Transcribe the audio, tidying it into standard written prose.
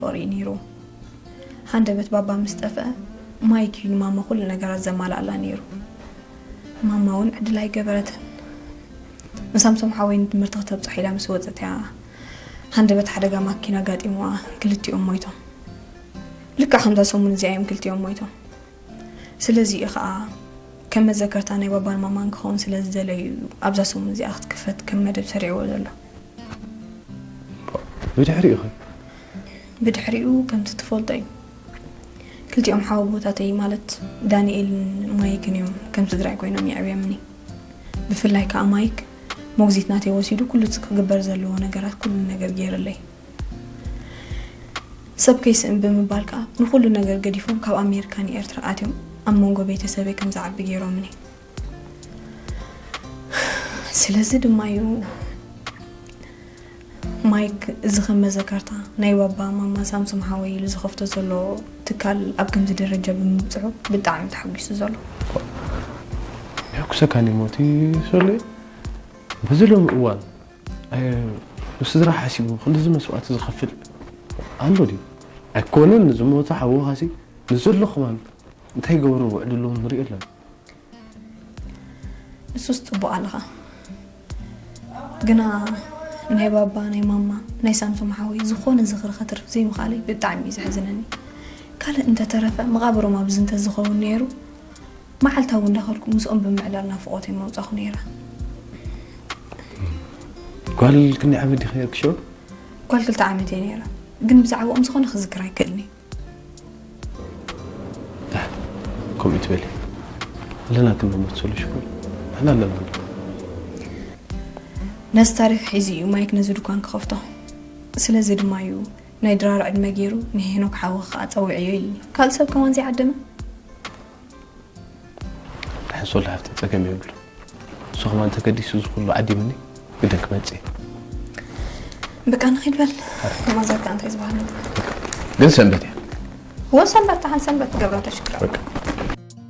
نيرو هندبت بابا مستفى مايك ماما كل نجار الزمال على نيرو ماما ون عدلاي جبرتن مسامسم حاوين مرتقطة بصحيلة مسوتة يا هندبت حرقة ماكينة قاد إموا كلتي مويتهم لك حمدا سومن زعيم كلتي مويتهم سلازي إخاء كم ذكرت أنا بابا ماما نكون سلازي لي أبزا سومن زي أخت كفت كم مدى بسريع ولا لا بدحري أخي بدحريو كم تتفضي كلت يوم حاوبوتاتي مالت دانيال مايك اليوم كم تدرع كوينام يعبي مني بفلاي كأمايك موزيت ناتي وسيدو كل تقبر زلو نجارات كل نجار جير لي سب كيس بمبالكا نقول نجار قديفون كأو أمريكاني إرتراتهم أمونجو بيت سبي كم زعب بجيرو مني سلازد مايو مايك زخم ذكرتها ناي بابا ماما سامسون حاوي لزخفته زلو تكال أبكم زي درجة بمبتعو بالدعم تحقيس زلو ياكو سكاني موتي سولي بزلهم أول وسدرا حاسبو خلي زي مسؤولات زخفل عنده دي أكونن زموتا حوو هاسي نزل خمان انتهي قورو وعدلو نريق لهم نسوست أبو ألغا قنا ناي بابا ناي ماما ناي سامسون حاوي زخون زغر خطر زي مخالي بالدعم يزحزنني قال انت ترفع مغابرو ما بزنت الزخون نيرو ما حلتها وندخلكم مسؤول بمعلالنا فوقتي موزاخ نيرا قال كني عبدي خيرك شو؟ قال قلت عامتي نيرا قن بزعوا أمس خون خذكراي كلني لا كم يتبلي لنا كنا متصل شكول احنا لنا ناس تاريخ حزي وما يكنزلوا كان كخفته سلازي دمايو نايدرار عد ماجيرو نهينوك حاوخ أتوعي لي قال سب كمان زي عدمه حصل لها تتكلم يقول سوق ما أنت كدي سوز كله عدي مني بدك ما تسي بك أنا خير بال ما زلت أنت يزبحني قل سنبت يعني هو سنبت عن سنبت قبل تشكر